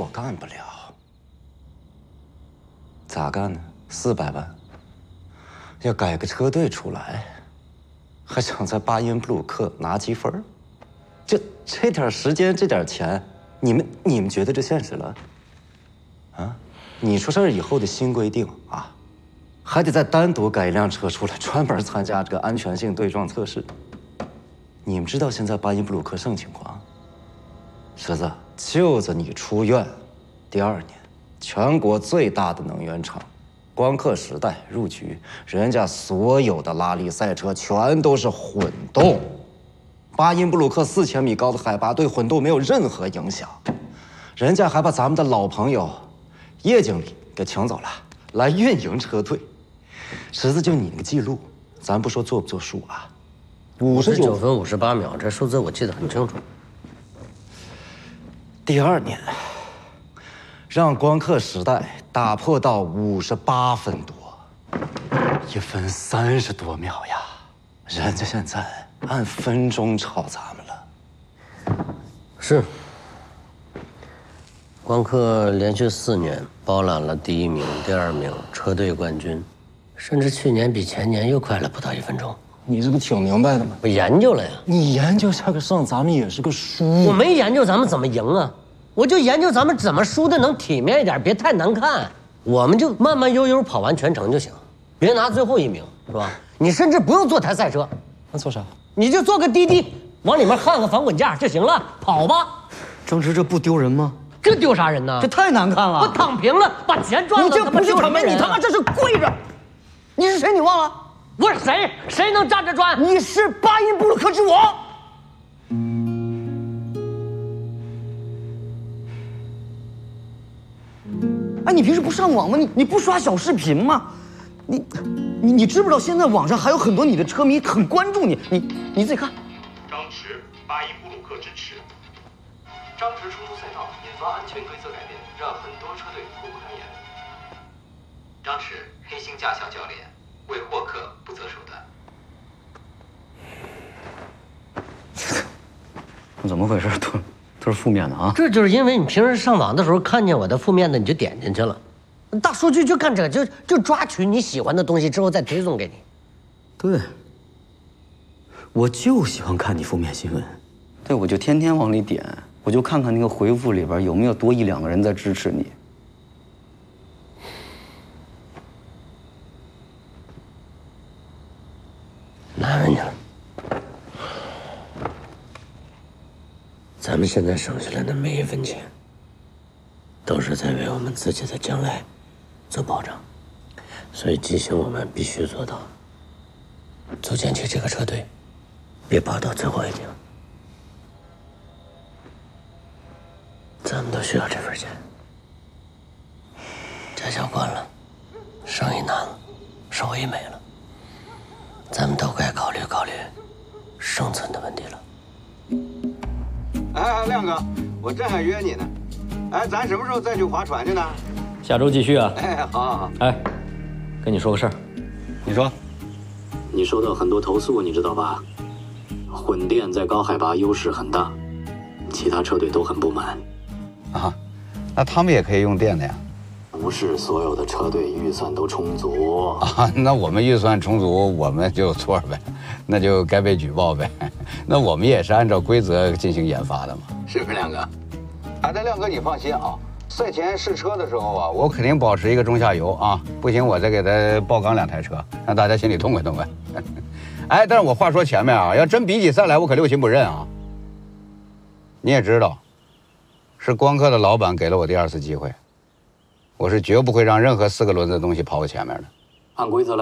我干不了。咋干呢？400万，要改个车队出来，还想在巴音布鲁克拿积分？这点时间，这点钱，你们觉得这现实了？啊？你说这是以后的新规定啊，还得再单独改一辆车出来，专门参加这个安全性对撞测试。你们知道现在巴音布鲁克什么情况？侄子，就在你出院第2年，全国最大的能源厂光刻时代入局，人家所有的拉力赛车全都是混动。巴音布鲁克4000米高的海拔对混动没有任何影响，人家还把咱们的老朋友叶经理给请走了，来运营车队。侄子，就你那个记录，咱不说作不作数啊，59 分58秒，这数字我记得很清楚。 第2年，让光刻时代打破到58分多，1分30多秒呀！人家现在按分钟超咱们了。 是。光刻连续4年包揽了第1名、第2名、车队冠军，甚至去年比前年又快了不到1分钟。 你这不挺明白的吗？ 我研究了呀。 你研究下个胜，咱们也是个输。 我没研究咱们怎么赢啊，我就研究咱们怎么输的能体面一点，别太难看。我们就慢慢悠悠跑完全程就行，别拿最后1名，是吧？你甚至不用坐台赛车， 那做啥？ 你就坐个滴滴，往里面焊个防滚架就行了，跑吧。 张弛，这不丢人吗？ 这丢啥人呢？ 这太难看了！ 我躺平了，把钱赚了。 你这不是躺平，你他妈这是跪着！你是谁？你忘了？ 我是谁？谁能站着转？ 你是巴音布鲁克之王。哎，你平时不上网吗？你不刷小视频吗？你知不知道现在网上还有很多你的车迷很关注你？你自己看。 张弛，巴音布鲁克支持。张弛冲出赛道，引发安全规则改变，让很多车队苦不堪言。 张弛，黑星驾校教练，为获客不择手段。 怎么回事？都是负面的啊！ 这就是因为你平时上网的时候看见我的负面的，你就点进去了。大数据就干这个，就抓取你喜欢的东西之后再推送给你。 对，我就喜欢看你负面新闻。对，我就天天往里点，我就看看那个回复里边有没有多1、2个人在支持你。 难为你了。咱们现在省下来的每1分钱，都是在为我们自己的将来做保障，所以提醒我们必须做到，组建起这个车队，别跑到最后1名。咱们都需要这份钱。驾校关了，生意难了，收益没了，咱们都该考虑考虑生存的问题了。 哎，亮哥，我正还约你呢。哎，咱什么时候再去划船去呢？ 下周继续啊！ 哎，好好好。 哎，跟你说个事儿， 你说， 你收到很多投诉，你知道吧？混电在高海拔优势很大，其他车队都很不满。 啊，那他们也可以用电的呀？ 不是所有的车队预算都充足啊，那我们预算充足，我们就有错呗，那就该被举报呗。那我们也是按照规则进行研发的嘛，是不是亮哥？啊，那亮哥你放心啊，赛前试车的时候啊，我肯定保持一个中下游啊，不行我再给他爆缸2台车，让大家心里痛快痛快。哎，但是我话说前面啊，要真比起赛来，我可6亲不认啊。你也知道，是光刻的老板给了我第2次机会。我是绝不会让任何4个轮子的东西跑我前面的。 按规则来。